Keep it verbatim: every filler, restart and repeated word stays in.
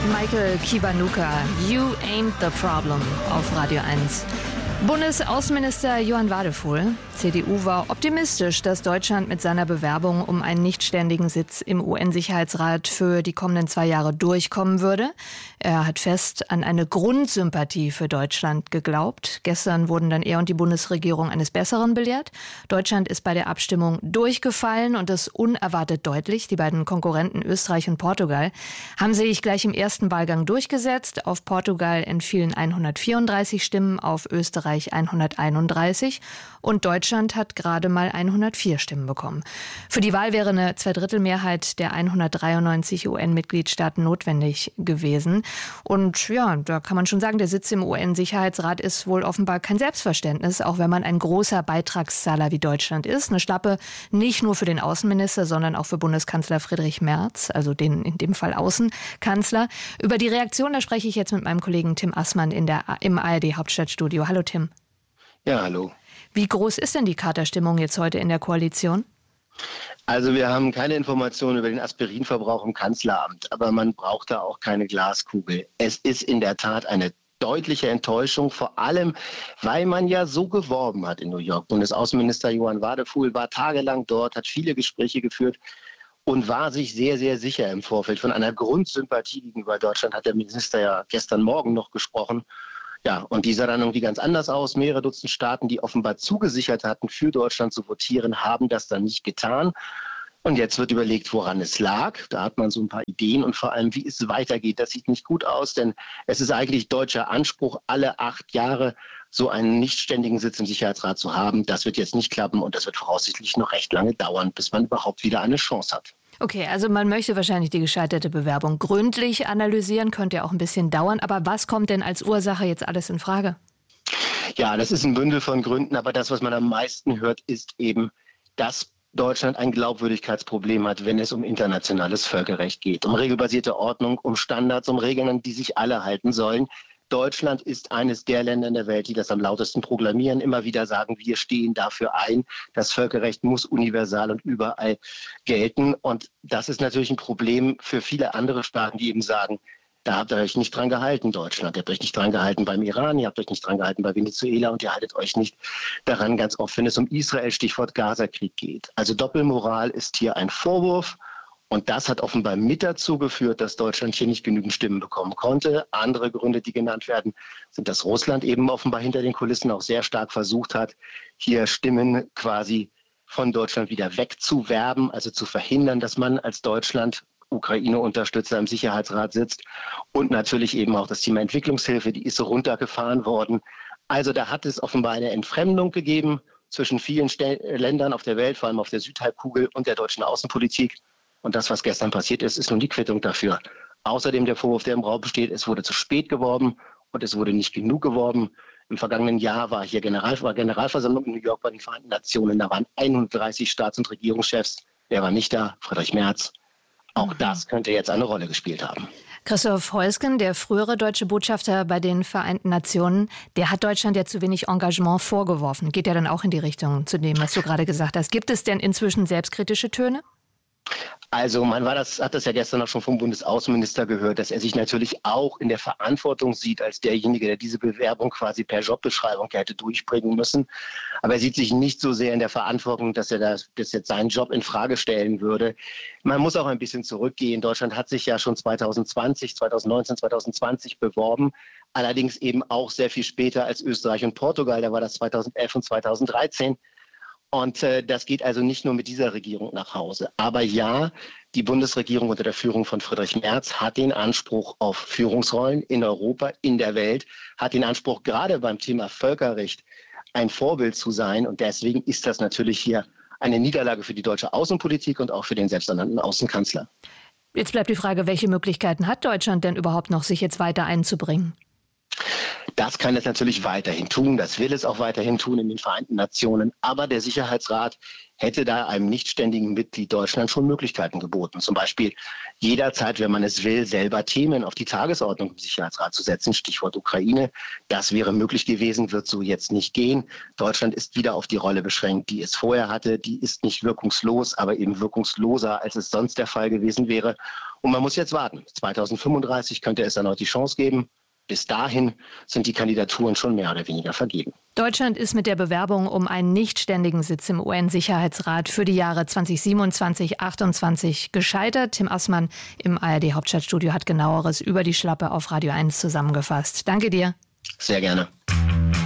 Michael Kiwanuka, You Ain't the Problem auf Radio eins. Bundesaußenminister Johann Wadefuhl, C D U, war optimistisch, dass Deutschland mit seiner Bewerbung um einen nichtständigen Sitz im U N-Sicherheitsrat für die kommenden zwei Jahre durchkommen würde. Er hat fest an eine Grundsympathie für Deutschland geglaubt. Gestern wurden dann er und die Bundesregierung eines Besseren belehrt. Deutschland ist bei der Abstimmung durchgefallen und das unerwartet deutlich. Die beiden Konkurrenten Österreich und Portugal haben sich gleich im ersten Wahlgang durchgesetzt. Auf Portugal entfielen hundertvierunddreißig Stimmen, auf Österreich hunderteinunddreißig und Deutschland hat gerade mal hundertvier Stimmen bekommen. Für die Wahl wäre eine Zweidrittelmehrheit der hundertdreiundneunzig U N-Mitgliedstaaten notwendig gewesen. Und ja, da kann man schon sagen, der Sitz im U N-Sicherheitsrat ist wohl offenbar kein Selbstverständnis, auch wenn man ein großer Beitragszahler wie Deutschland ist. Eine Schlappe nicht nur für den Außenminister, sondern auch für Bundeskanzler Friedrich Merz, also den in dem Fall Außenkanzler. Über die Reaktion, da spreche ich jetzt mit meinem Kollegen Tim Assmann in der, im A R D-Hauptstadtstudio. Hallo Tim. Ja, hallo. Wie groß ist denn die Katerstimmung jetzt heute in der Koalition? Also wir haben keine Informationen über den Aspirinverbrauch im Kanzleramt, aber man braucht da auch keine Glaskugel. Es ist in der Tat eine deutliche Enttäuschung, vor allem, weil man ja so geworben hat in New York. Bundesaußenminister Johann Wadefuhl war tagelang dort, hat viele Gespräche geführt und war sich sehr, sehr sicher im Vorfeld. Von einer Grundsympathie gegenüber Deutschland hat der Minister ja gestern Morgen noch gesprochen. Ja, und die sah dann irgendwie ganz anders aus. Mehrere Dutzend Staaten, die offenbar zugesichert hatten, für Deutschland zu votieren, haben das dann nicht getan. Und jetzt wird überlegt, woran es lag. Da hat man so ein paar Ideen und vor allem, wie es weitergeht. Das sieht nicht gut aus, denn es ist eigentlich deutscher Anspruch, alle acht Jahre so einen nichtständigen Sitz im Sicherheitsrat zu haben. Das wird jetzt nicht klappen und das wird voraussichtlich noch recht lange dauern, bis man überhaupt wieder eine Chance hat. Okay, also man möchte wahrscheinlich die gescheiterte Bewerbung gründlich analysieren, könnte ja auch ein bisschen dauern. Aber was kommt denn als Ursache jetzt alles in Frage? Ja, das ist ein Bündel von Gründen, aber das, was man am meisten hört, ist eben, dass Deutschland ein Glaubwürdigkeitsproblem hat, wenn es um internationales Völkerrecht geht, um regelbasierte Ordnung, um Standards, um Regeln, an die sich alle halten sollen. Deutschland ist eines der Länder in der Welt, die das am lautesten proklamieren, immer wieder sagen, wir stehen dafür ein. Das Völkerrecht muss universal und überall gelten. Und das ist natürlich ein Problem für viele andere Staaten, die eben sagen, da habt ihr euch nicht dran gehalten, Deutschland. Ihr habt euch nicht dran gehalten beim Iran, ihr habt euch nicht dran gehalten bei Venezuela und ihr haltet euch nicht daran ganz oft, wenn es um Israel, Stichwort Gaza-Krieg geht. Also Doppelmoral ist hier ein Vorwurf. Und das hat offenbar mit dazu geführt, dass Deutschland hier nicht genügend Stimmen bekommen konnte. Andere Gründe, die genannt werden, sind, dass Russland eben offenbar hinter den Kulissen auch sehr stark versucht hat, hier Stimmen quasi von Deutschland wieder wegzuwerben, also zu verhindern, dass man als Deutschland Ukraine-Unterstützer im Sicherheitsrat sitzt. Und natürlich eben auch das Thema Entwicklungshilfe, die ist so runtergefahren worden. Also da hat es offenbar eine Entfremdung gegeben zwischen vielen Stel- Ländern auf der Welt, vor allem auf der Südhalbkugel und der deutschen Außenpolitik. Und das, was gestern passiert ist, ist nun die Quittung dafür. Außerdem der Vorwurf, der im Raum besteht, es wurde zu spät geworben und es wurde nicht genug geworben. Im vergangenen Jahr war hier General, war Generalversammlung in New York bei den Vereinten Nationen. Da waren hundertdreißig Staats- und Regierungschefs. Wer war nicht da? Friedrich Merz. Auch das könnte jetzt eine Rolle gespielt haben. Christoph Heusgen, der frühere deutsche Botschafter bei den Vereinten Nationen, der hat Deutschland ja zu wenig Engagement vorgeworfen. Geht ja dann auch in die Richtung zu dem, was du gerade gesagt hast. Gibt es denn inzwischen selbstkritische Töne? Also man war das, hat das ja gestern auch schon vom Bundesaußenminister gehört, dass er sich natürlich auch in der Verantwortung sieht als derjenige, der diese Bewerbung quasi per Jobbeschreibung hätte durchbringen müssen. Aber er sieht sich nicht so sehr in der Verantwortung, dass er das, das jetzt seinen Job in Frage stellen würde. Man muss auch ein bisschen zurückgehen. Deutschland hat sich ja schon zweitausendzwanzig, zweitausendneunzehn, zweitausendzwanzig beworben. Allerdings eben auch sehr viel später als Österreich und Portugal. Da war das zweitausendelf und zweitausenddreizehn. Und äh, das geht also nicht nur mit dieser Regierung nach Hause. Aber ja, die Bundesregierung unter der Führung von Friedrich Merz hat den Anspruch auf Führungsrollen in Europa, in der Welt, hat den Anspruch, gerade beim Thema Völkerrecht ein Vorbild zu sein. Und deswegen ist das natürlich hier eine Niederlage für die deutsche Außenpolitik und auch für den selbsternannten Außenkanzler. Jetzt bleibt die Frage, welche Möglichkeiten hat Deutschland denn überhaupt noch, sich jetzt weiter einzubringen? Das kann es natürlich weiterhin tun, das will es auch weiterhin tun in den Vereinten Nationen. Aber der Sicherheitsrat hätte da einem nichtständigen Mitglied Deutschland schon Möglichkeiten geboten. Zum Beispiel jederzeit, wenn man es will, selber Themen auf die Tagesordnung im Sicherheitsrat zu setzen. Stichwort Ukraine. Das wäre möglich gewesen, wird so jetzt nicht gehen. Deutschland ist wieder auf die Rolle beschränkt, die es vorher hatte. Die ist nicht wirkungslos, aber eben wirkungsloser, als es sonst der Fall gewesen wäre. Und man muss jetzt warten. zweitausendfünfunddreißig könnte es erneut die Chance geben. Bis dahin sind die Kandidaturen schon mehr oder weniger vergeben. Deutschland ist mit der Bewerbung um einen nichtständigen Sitz im U N-Sicherheitsrat für die Jahre zweitausendsiebenundzwanzig achtundzwanzig gescheitert. Tim Assmann im A R D-Hauptstadtstudio hat Genaueres über die Schlappe auf Radio eins zusammengefasst. Danke dir. Sehr gerne.